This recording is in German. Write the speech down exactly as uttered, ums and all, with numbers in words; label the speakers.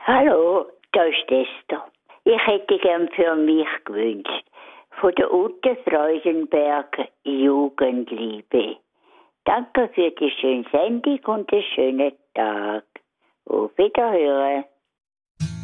Speaker 1: Hallo, da ist Esther. Ich hätte gern für mich gewünscht, von der Ute Freudenberg, Jugendliebe. Danke für die schöne Sendung und den schönen Tag. Auf Wiederhören.